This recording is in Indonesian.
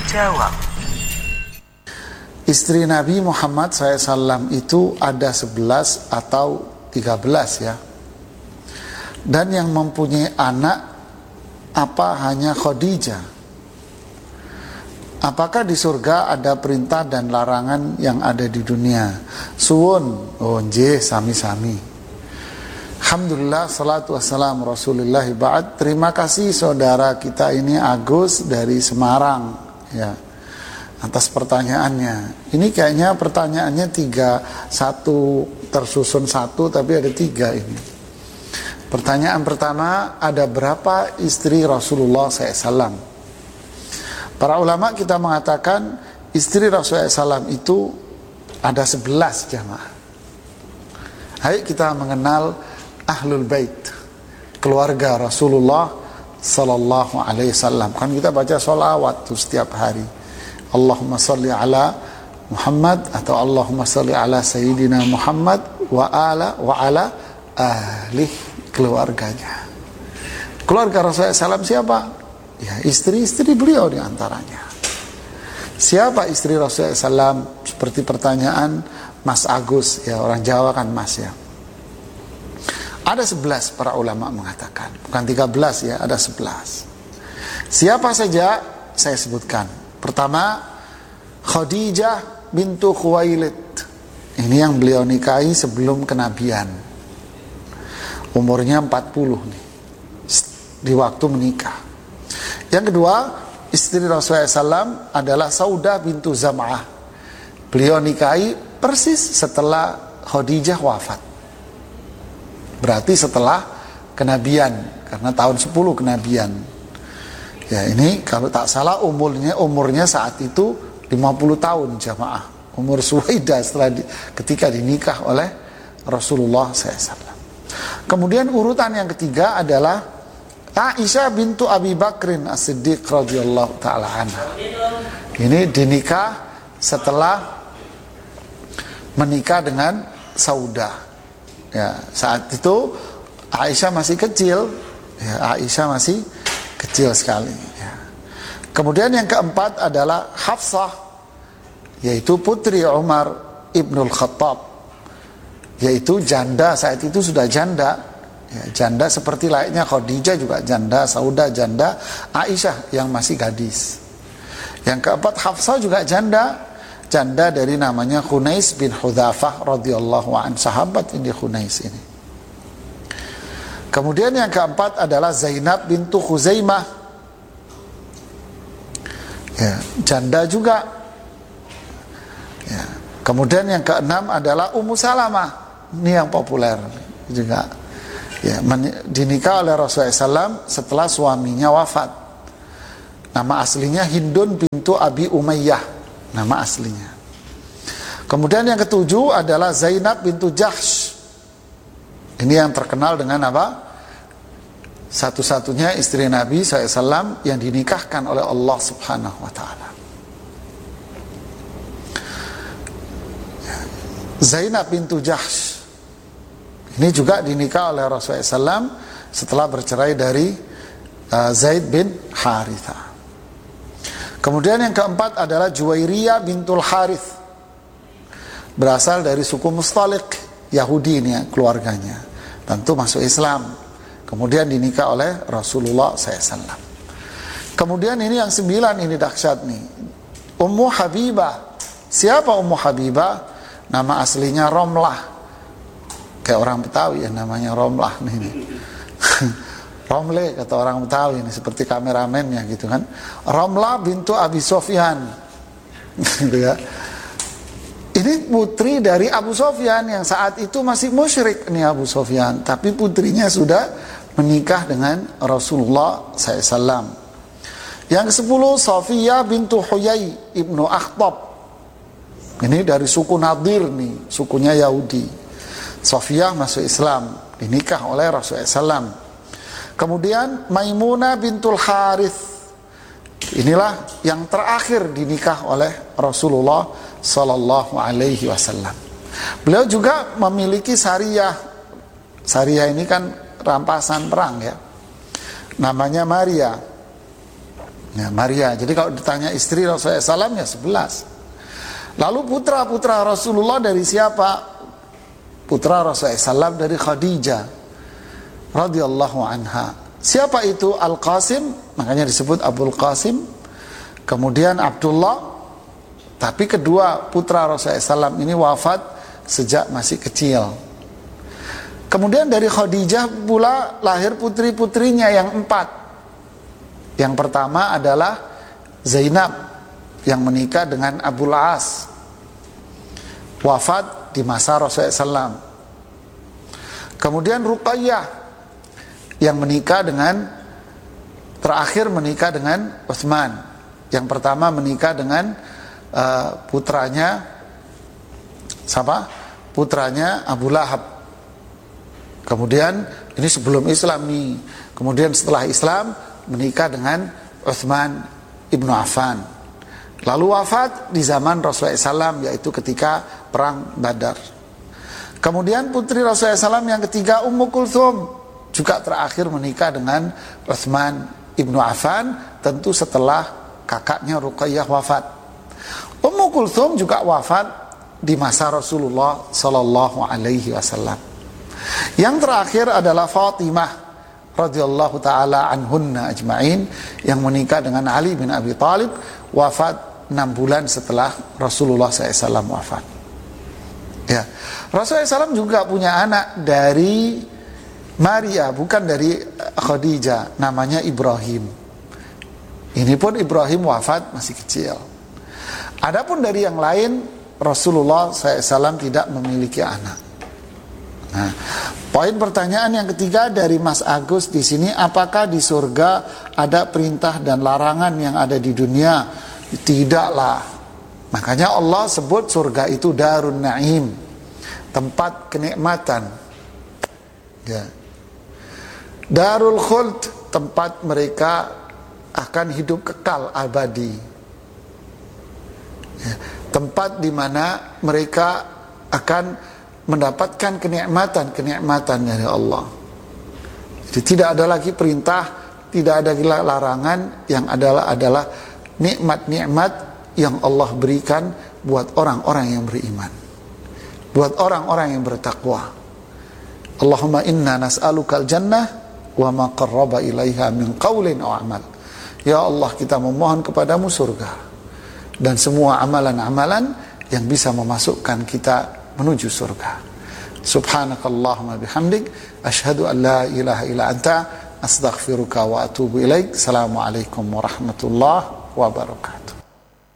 menjawab. Istri Nabi Muhammad SAW itu ada 11 atau 13 ya. Dan yang mempunyai anak apa hanya Khadijah? Apakah di surga ada perintah dan larangan yang ada di dunia? Suwun, oh nggih sami-sami. Alhamdulillah, salatu wassalam Rasulullah ba'd. Terima kasih saudara kita ini Agus dari Semarang ya, atas pertanyaannya. Ini kayaknya pertanyaannya 3, 1 tersusun 1 tapi ada 3 ini. Pertanyaan pertama, ada berapa istri Rasulullah SAW? Para ulama kita mengatakan istri Rasulullah SAW itu ada 11 jamaah. Ayo kita mengenal Ahlul Bait, keluarga Rasulullah Sallallahu Alaihi Wasallam. Kan kita baca sholawat tuh setiap hari. Allahumma salli ala Muhammad atau Allahumma salli ala Sayyidina Muhammad wa ala ahli keluarganya. Keluarga Rasulullah SAW siapa? Ya istri-istri beliau diantaranya. Siapa istri Rasulullah SAW? Seperti pertanyaan Mas Agus ya, orang Jawa kan Mas ya. Ada 11 para ulama mengatakan, bukan 13 ya, ada 11. Siapa saja saya sebutkan. Pertama, Khadijah bintu Khuwailid. Ini yang beliau nikahi sebelum kenabian. Umurnya 40 nih, di waktu menikah. Yang kedua, istri Rasulullah SAW adalah Saudah bintu Zam'ah. Beliau nikahi persis setelah Khadijah wafat. Berarti setelah kenabian, karena tahun 10 kenabian. Ya ini kalau tak salah umurnya saat itu 50 tahun jamaah. Umur Suwaidah ketika dinikah oleh Rasulullah SAW. Kemudian urutan yang ketiga adalah Aisyah bintu Abi Bakrin As-Siddiq radhiyallahu ta'ala anha. Ini dinikah setelah menikah dengan Saudah. Ya, saat itu Aisyah masih kecil. Ya, Aisyah masih kecil sekali ya. Kemudian yang keempat adalah Hafsah, yaitu putri Umar Ibnul Khattab, yaitu janda, saat itu sudah janda ya, janda seperti layaknya Khadijah juga janda, Saudah janda, Aisyah yang masih gadis. Yang keempat Hafsah juga janda dari namanya Khunais bin Hudzafah radhiyallahu anhu, sahabat ini Khunais ini. Kemudian yang keempat adalah Zainab bintu Khuzaimah ya, janda juga ya. Kemudian yang keenam adalah Ummu Salamah, ini yang populer juga ya, dinikah oleh Rasulullah SAW setelah suaminya wafat. Nama aslinya Hindun bintu Abi Umayyah, nama aslinya. Kemudian yang ketujuh adalah Zainab bintu Jahsh. Ini yang terkenal dengan apa? Satu-satunya istri Nabi SAW yang dinikahkan oleh Allah Subhanahu wa Ta'ala. Zainab bintu Jahsh ini juga dinikah oleh Rasulullah SAW setelah bercerai dari Zaid bin Haritha. Kemudian yang keempat adalah Juwairiyah bintul Harith, berasal dari suku Mustalik, Yahudi ini ya, keluarganya. Tentu masuk Islam. Kemudian dinikah oleh Rasulullah SAW. Kemudian ini yang 9, ini dahsyat nih. Ummu Habibah. Siapa Ummu Habibah? Nama aslinya Romlah. Kayak orang Betawi ya, namanya Romlah nih. Romle kata orang Betawi ini, seperti kameramennya gitu kan. Romlah bintu Abi Sofyan. Gitu ya. Ini putri dari Abu Sofyan yang saat itu masih musyrik nih Abu Sofyan, tapi putrinya sudah menikah dengan Rasulullah SAW. Yang ke-10 Safiyah bintu Huyai ibnu Akhtab. Ini dari suku Nadir nih, sukunya Yahudi. Safiyah masuk Islam, dinikah oleh Rasulullah SAW. Kemudian Maimunah bintul Harith. Inilah yang terakhir dinikah oleh Rasulullah Sallallahu Alaihi Wasallam. Beliau juga memiliki sariyah. Sariyah ini kan rampasan perang ya. Namanya Maria. Ya, Maria. Jadi kalau ditanya istri Rasulullah SAW ya 11. Lalu putra-putra Rasulullah dari siapa? Putra Rasulullah SAW dari Khadijah radhiyallahu anha. Siapa itu? Al-Qasim, makanya disebut Abul Qasim. Kemudian Abdullah. Tapi kedua putra Rasulullah SAW ini wafat sejak masih kecil. Kemudian dari Khadijah pula lahir putri-putrinya yang 4. Yang pertama adalah Zainab yang menikah dengan Abul As, wafat di masa Rasulullah SAW. Kemudian Ruqayyah yang terakhir menikah dengan Utsman. Yang pertama menikah dengan putranya siapa? Putranya Abu Lahab. Kemudian ini sebelum Islam nih. Kemudian setelah Islam menikah dengan Utsman ibnu Affan. Lalu wafat di zaman Rasulullah SAW, yaitu ketika perang Badar. Kemudian putri Rasulullah SAW yang ketiga Ummu Kulthum, juga terakhir menikah dengan Utsman ibnu Affan, tentu setelah kakaknya Ruqayyah wafat. Ummu Kulthum juga wafat di masa Rasulullah SAW. Yang terakhir adalah Fatimah radhiyallahu taala anhunna ajma'in, yang menikah dengan Ali bin Abi Thalib, wafat 6 bulan setelah Rasulullah SAW wafat. Ya, Rasulullah SAW juga punya anak dari Maria, bukan dari Khadijah, namanya Ibrahim. Ini pun Ibrahim wafat masih kecil. Adapun dari yang lain, Rasulullah SAW tidak memiliki anak. Nah, poin pertanyaan yang ketiga dari Mas Agus di sini, apakah di surga ada perintah dan larangan yang ada di dunia? Tidaklah. Makanya Allah sebut surga itu Darun Naim, tempat kenikmatan. Ya. Darul Khuld, tempat mereka akan hidup kekal abadi. Ya. Tempat di mana mereka akan mendapatkan kenikmatan dari Allah. Jadi tidak ada lagi perintah, tidak ada lagi larangan, yang adalah nikmat-nikmat yang Allah berikan buat orang-orang yang beriman, buat orang-orang yang bertakwa. Allahumma inna nas'alukal jannah wa ma qarraba ilaiha min qaulin aw amal. Ya Allah, kita memohon kepadamu surga dan semua amalan-amalan yang bisa memasukkan kita menuju surga. Subhanakallahumma bihamdik, asyhadu an la ilaha illa anta, astaghfiruka wa atubu ilaik. Assalamualaikum warahmatullahi wabarakatuh.